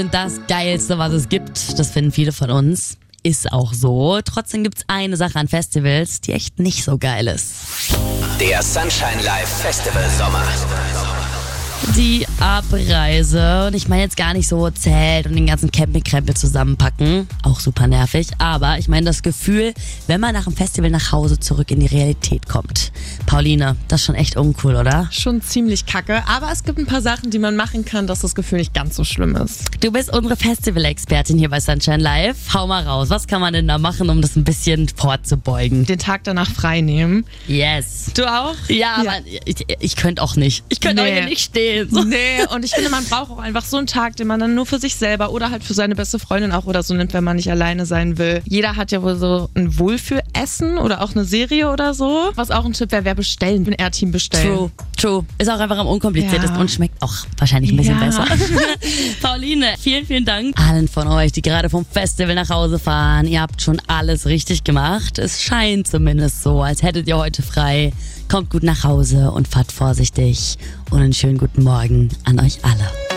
Das Geilste, was es gibt, das finden viele von uns, ist auch so. Trotzdem gibt's eine Sache an Festivals, die echt nicht so geil ist. Der Sunshine Live Festival Sommer. Die Abreise. Und ich meine jetzt gar nicht so Zelt und den ganzen Campingkrempel zusammenpacken. Auch super nervig. Aber ich meine das Gefühl, wenn man nach dem Festival nach Hause zurück in die Realität kommt. Pauline, das ist schon echt uncool, oder? Schon ziemlich kacke, aber es gibt ein paar Sachen, die man machen kann, dass das Gefühl nicht ganz so schlimm ist. Du bist unsere Festival-Expertin hier bei Sunshine Live. Hau mal raus. Was kann man denn da machen, um das ein bisschen vorzubeugen? Den Tag danach frei nehmen. Yes. Du auch? Ja, aber ich könnte auch nicht. Ich könnte auch hier nicht stehen. So. Nee, und ich finde, man braucht auch einfach so einen Tag, den man dann nur für sich selber oder halt für seine beste Freundin auch oder so nimmt, wenn man nicht alleine sein will. Jeder hat ja wohl so ein Wohlfühlessen oder auch eine Serie oder so. Was auch ein Tipp wäre bestellen. Ich bin eher Team bestellen. True. Ist auch einfach am unkompliziertesten und schmeckt auch wahrscheinlich ein bisschen besser. Pauline, vielen Dank allen von euch, die gerade vom Festival nach Hause fahren. Ihr habt schon alles richtig gemacht. Es scheint zumindest so, als hättet ihr heute frei. Kommt gut nach Hause und fahrt vorsichtig. Und einen schönen guten Morgen an euch alle.